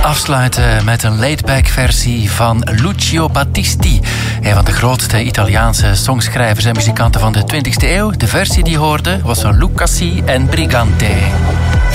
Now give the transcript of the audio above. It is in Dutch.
Afsluiten met een laidback versie van Lucio Battisti. Een van de grootste Italiaanse songschrijvers en muzikanten van de 20e eeuw. De versie die hoorde was van Lucasi en Brigante.